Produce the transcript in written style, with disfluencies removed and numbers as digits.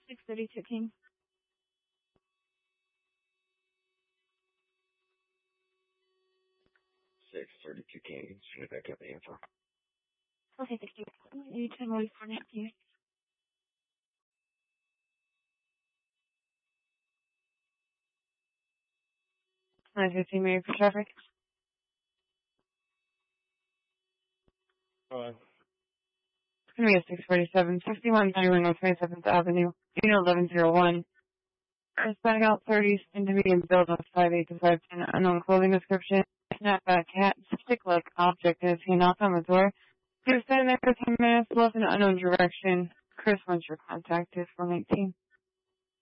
632 King. 632 King. Should I get the info? Okay, thank you. You can wait for that, please. 915 Mary for traffic. Hello. It's going to be a 647, 6131 North 27th Avenue, Unit 1101. First bag out 30, and to be in build on 58 to 510. Unknown clothing description. Snapback hat, stick-like object as he knocked on the door. He was standing there for 10 minutes, left in an unknown direction. Chris wants your contact is 419.